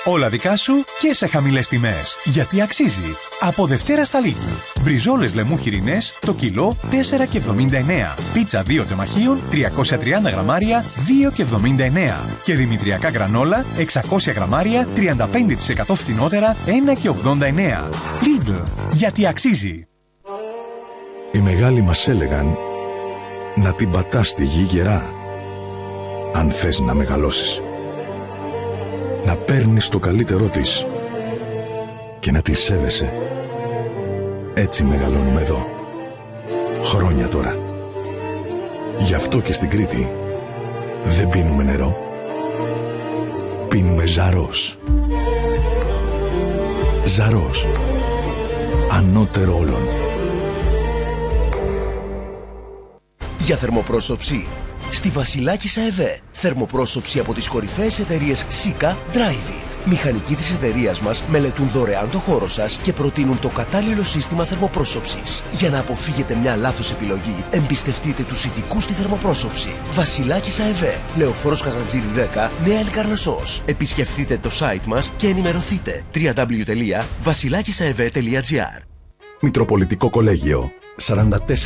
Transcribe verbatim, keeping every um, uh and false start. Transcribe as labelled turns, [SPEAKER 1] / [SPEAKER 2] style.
[SPEAKER 1] Όλα δικά σου και σε χαμηλές τιμές. Γιατί αξίζει. Από Δευτέρα στα Lidl. Μπριζόλες λεμού χοιρινές το κιλό τέσσερα και εβδομήντα εννέα. Πίτσα δύο τεμαχίων τριακόσια τριάντα γραμμάρια δύο και εβδομήντα εννέα. Και δημητριακά γρανόλα εξακόσια γραμμάρια τριάντα πέντε τοις εκατό φθηνότερα ένα και ογδόντα εννέα. Lidl. Γιατί αξίζει.
[SPEAKER 2] Οι μεγάλοι μας έλεγαν να την πατάς στη γη γερά, αν θες να μεγαλώσεις. Να παίρνεις το καλύτερό της και να τη σέβεσαι. Έτσι μεγαλώνουμε εδώ. Χρόνια τώρα. Γι' αυτό και στην Κρήτη δεν πίνουμε νερό. Πίνουμε Ζαρός. Ζαρός. Ανώτερο όλων.
[SPEAKER 3] Για θερμοπρόσωψη, στη Βασιλάκισσα ΕΒΕ. Θερμοπρόσωψη από τις κορυφαίες εταιρείες Sika, Drivit. Μηχανικοί της εταιρείας μας μελετούν δωρεάν το χώρο σας και προτείνουν το κατάλληλο σύστημα θερμοπρόσωψης. Για να αποφύγετε μια λάθος επιλογή, εμπιστευτείτε τους ειδικούς στη θερμοπρόσωψη. Βασιλάκισσα ΕΒΕ, Λεωφόρος Καζαντζήρη δέκα, Νέα Ελικαρνασσός. Επισκεφτείτε το site μας και ενημερωθείτε. double-u double-u double-u τελεία βασιλάκισσα e v τελεία g r.
[SPEAKER 2] Μητροπολιτικό Κολέγιο σαράντα τέσσερα